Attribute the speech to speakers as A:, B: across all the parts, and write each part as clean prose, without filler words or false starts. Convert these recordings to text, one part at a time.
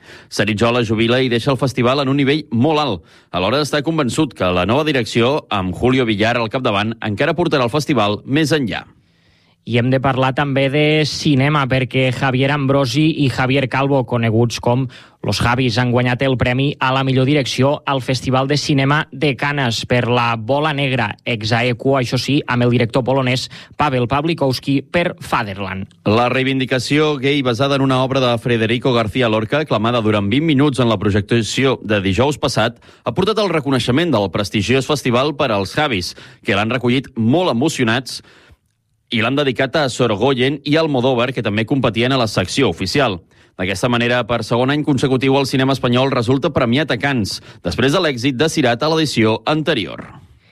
A: Saritjola jubila i deixa el festival en un nivell molt alt. Alhora està convençut que la nova direcció, amb Julio Villar al capdavant, encara portarà el festival més enllà.
B: I hem de parlar també de cinema, perquè Javier Ambrosi i Javier Calvo, coneguts com Los Javis, han guanyat el premi a la millor direcció al Festival de Cinema de Canes per La Bola Negra, ex aequo, això sí, amb el director polonès Paweł Pawlikowski per Fatherland.
A: La reivindicació gay basada en una obra de Federico García Lorca, aclamada durant 20 minuts en la projecció de dijous passat, ha portat el reconeixement del prestigiós festival per als Javis, que l'han recollit molt emocionats i l'han dedicat a Sorogoyen i Almodóvar, que també competien a la secció oficial. D'aquesta manera, per segon any consecutiu, el cinema espanyol resulta premiat a Cannes, després de l'èxit de Sirat a l'edició anterior.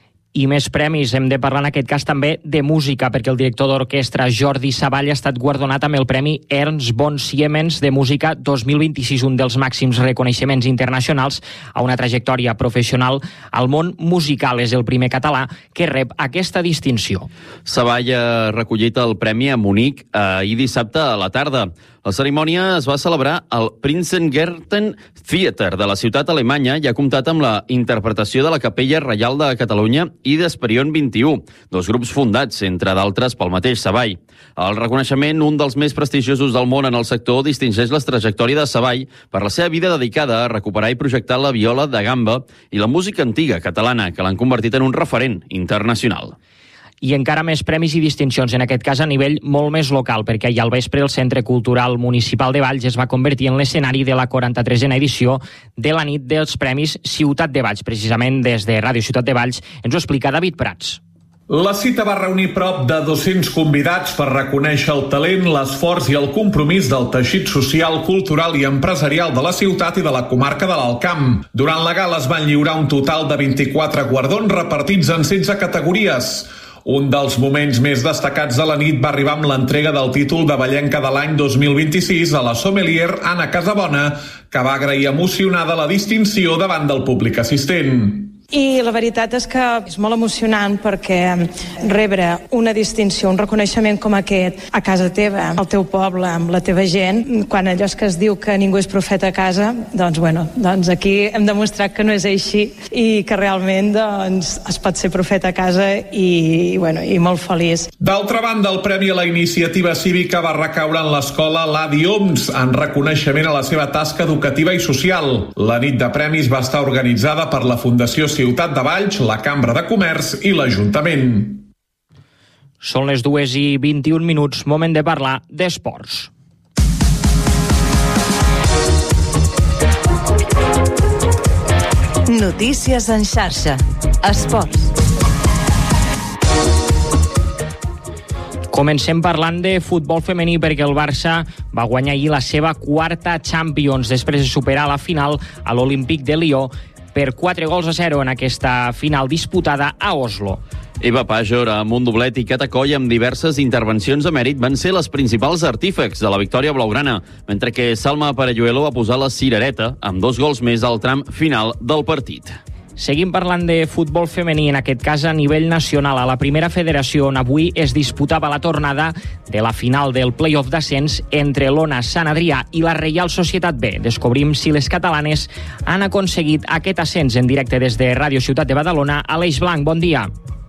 B: I més premis. Hem de parlar en aquest cas també de música, perquè el director d'orquestra Jordi Savall ha estat guardonat amb el Premi Ernst von Siemens de Música 2026, un dels màxims reconeixements internacionals a una trajectòria professional al món musical. És el primer català que rep aquesta distinció.
A: Savall ha recollit el premi a Munic ahir dissabte a la tarda. La cerimònia es va celebrar al Prinsengarten Theater de la ciutat alemanya i ha comptat amb la interpretació de la Capella Reial de Catalunya i d'Esperion 21, dos grups fundats, entre d'altres, pel mateix Savall. El reconeixement, un dels més prestigiosos del món en el sector, distingeix la trajectòria de Savall per la seva vida dedicada a recuperar i projectar la viola de gamba i la música antiga catalana, que l'han convertit en un referent internacional.
B: I encara més premis i distincions, en aquest cas a nivell molt més local, perquè ahir al vespre el Centre Cultural Municipal de Valls es va convertir en l'escenari de la 43a edició de la nit dels Premis Ciutat de Valls. Precisament des de Ràdio Ciutat de Valls ens ho explica David Prats.
C: La cita va reunir prop de 200 convidats per reconèixer el talent, l'esforç i el compromís del teixit social, cultural i empresarial de la ciutat i de la comarca de l'Alt Camp. Durant la gala es van lliurar un total de 24 guardons repartits en 16 categories. Un dels moments més destacats de la nit va arribar amb l'entrega del títol de Vallenca de l'any 2026 a la sommelier Anna Casabona, que va agrair emocionada la distinció davant del públic assistent.
D: I la veritat és que és molt emocionant perquè rebre una distinció, un reconeixement com aquest a casa teva, al teu poble, amb la teva gent, quan allò és que es diu que ningú és profeta a casa, doncs aquí hem demostrat que no és així i que realment es pot ser profeta a casa i molt feliç.
C: D'altra banda, el Premi a la Iniciativa Cívica va recaure en l'escola Ladi Oms, en reconeixement a la seva tasca educativa i social. La nit de premis va estar organitzada per la Fundació Ciutat de Valls, la Cambra de Comerç i l'Ajuntament.
B: Són les 2:21, moment de parlar d'esports.
E: Notícies en xarxa. Esports.
B: Comencem parlant de futbol femení perquè el Barça va guanyar ahir la seva quarta Champions després de superar la final a l'Olímpic de Lió per 4-0 en aquesta final disputada a Oslo.
A: Eva Pajor, amb un doblet, i Cata Coll, amb diverses intervencions de mèrit, van ser les principals artífecs de la victòria blaugrana, mentre que Salma Parelluelo va posar la cirereta amb 2 gols més al tram final del partit.
B: Seguim parlant de futbol femení, en aquest cas a nivell nacional, a la primera federació, on avui es disputava la tornada de la final del play-off d'ascens entre l'Ona Sant Adrià i la Reial Societat B. Descobrim si les catalanes han aconseguit aquest ascens en directe des de Ràdio Ciutat de Badalona. Aleix Blanc, bon dia.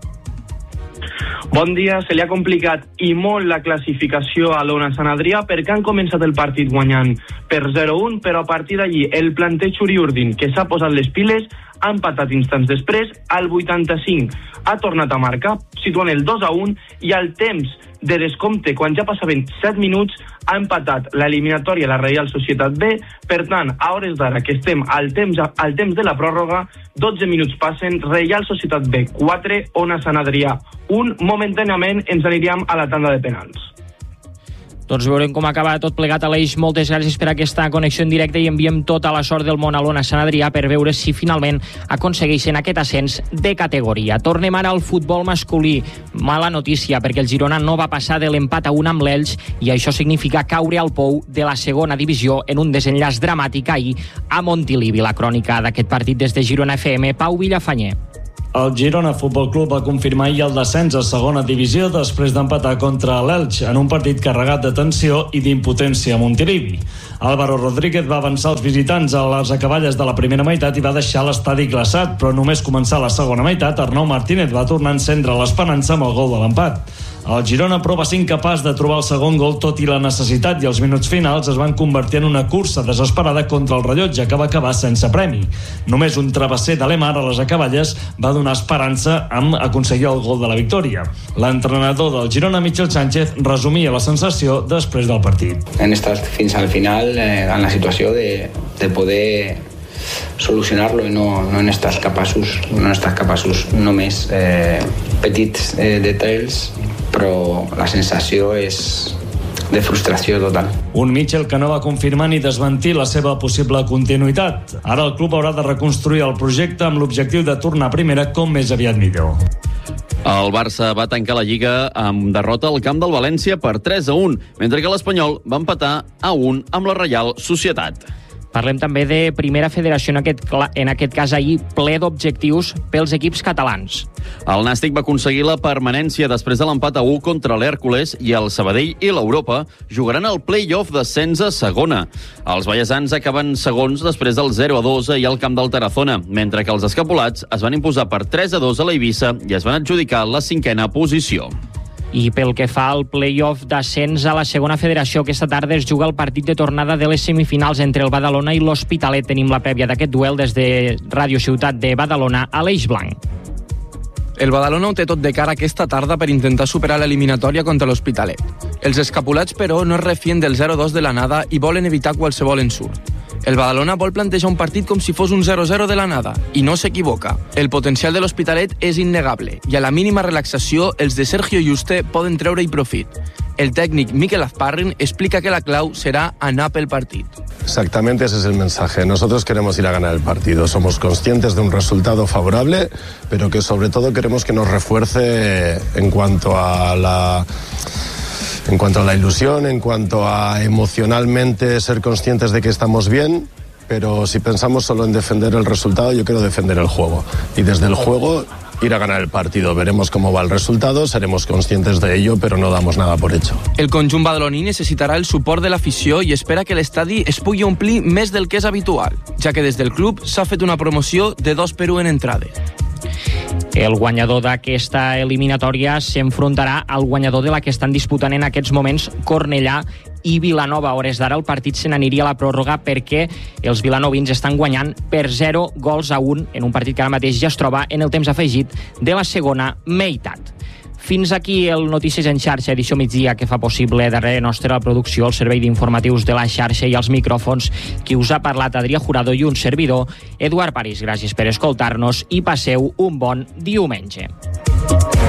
F: Bon dia, se li ha complicat i molt la classificació a l'Ona Sant Adrià perquè han començat el partit guanyant per 0-1, però a partir d'allí el planteig Uriurdin, que s'ha posat les piles, ha empatat instants després, al 85 ha tornat a marcar, situant el 2-1, i al temps de descompte, quan ja passaven 7 minuts, ha empatat l'eliminatòria la Reial Societat B. Per tant, a hores d'ara, que estem al temps de la pròrroga, 12 minuts passen, Reial Societat B 4, Ona Sant Adrià 1. Momentàniament ens aniríem a la tanda de penals.
B: Doncs veurem com acaba tot plegat. Aleix, moltes gràcies per aquesta connexió en directe i enviem tota la sort del món a l'Ona Sant Adrià per veure si finalment aconsegueixen aquest ascens de categoria. Tornem ara al futbol masculí. Mala notícia, perquè el Girona no va passar de l'empat a 1 amb l'Elx i això significa caure al pou de la segona divisió en un desenllaç dramàtic ahir a Montilivi. La crònica d'aquest partit des de Girona FM, Pau Villafanyer.
G: El Girona Futbol Club va confirmar ahir el descens a segona divisió després d'empatar contra l'Elx en un partit carregat de tensió i d'impotència a Montilivi. Álvaro Rodríguez va avançar els visitants a les acaballes de la primera meitat i va deixar l'estadi glaçat, però només començar la segona meitat, Arnau Martínez va tornar a encendre l'esperança amb el gol de l'empat. El Girona, però, va ser incapaç de trobar el segon gol, tot i la necessitat, i els minuts finals es van convertir en una cursa desesperada contra el rellotge, que va acabar sense premi. Només un travesser de Lemar a les acaballes va donar esperança amb aconseguir el gol de la victòria. L'entrenador del Girona, Michel Sánchez, resumia la sensació després del partit.
H: Hem estat fins al final en la situació de poder solucionar-lo i no hem estat capaços només petits detalls, però la sensació és de frustració total.
G: Un Michel que no va confirmar ni desmentir la seva possible continuïtat. Ara el club haurà de reconstruir el projecte amb l'objectiu de tornar a primera com més aviat millor.
A: El Barça va tancar la Lliga amb derrota al camp del València per 3-1, mentre que l'Espanyol va empatar a 1 amb la Reial Societat.
B: Parlem també de Primera Federació, en aquest cas ahir, ple d'objectius pels equips catalans.
A: El Nàstic va aconseguir la permanència després de l'empat a 1 contra l'Hèrcules i el Sabadell i l'Europa jugaran el play-off d'ascens a segona. Els ballesans acaben segons després del 0-2 ahir al camp del Tarazona, mentre que els escapulats es van imposar per 3-2 a l'Eivissa i es van adjudicar la 5a posició.
B: I pel que fa al play-off d'ascens a la segona federació, aquesta tarda es juga el partit de tornada de les semifinals entre el Badalona i l'Hospitalet. Tenim la prèvia d'aquest duel des de Ràdio Ciutat de Badalona a l'Eix Blanc.
I: El Badalona ho té tot de cara aquesta tarda per intentar superar l'eliminatòria contra l'Hospitalet. Els escapulats, però, no es refien del 0-2 de l'anada i volen evitar qualsevol ensurt. El Badalona vol plantejar un partit com si fos un 0-0 de l'anada, i no s'equivoca. El potencial de l'Hospitalet és innegable, i a la mínima relaxació els de Sergio Yuste poden treure-hi profit. El técnico Mikel Azparrin explica que la clau será anar pel partido.
J: Exactamente, ese es el mensaje. Nosotros queremos ir a ganar el partido. Somos conscientes de un resultado favorable, pero que sobre todo queremos que nos refuerce en cuanto a la ilusión, en cuanto a emocionalmente ser conscientes de que estamos bien, pero si pensamos solo en defender el resultado, yo quiero defender el juego. Y desde el juego ir a ganar el partido. Veremos cómo va el resultado, seremos conscientes de ello, però no damos nada por hecho.
I: El conjunt badaloní necessitarà el suport de l'afició i espera que l'estadi es pugui omplir més del que és habitual, ja que des del club s'ha fet una promoció de 2 per 1 en entrades.
B: El guanyador d'aquesta eliminatòria s'enfrontarà al guanyador de la que estan disputant en aquests moments Cornellà i Vilanova. A hores d'ara el partit se n'aniria a la pròrroga perquè els vilanovins estan guanyant per 0-1 en un partit que ara mateix ja es troba en el temps afegit de la segona meitat. Fins aquí el Notícies en xarxa, edició migdia, que fa possible darrere nostra la producció, el servei d'informatius de la xarxa i els micròfons. Qui us ha parlat, Adrià Jurado, i un servidor, Eduard París. Gràcies per escoltar-nos i passeu un bon diumenge.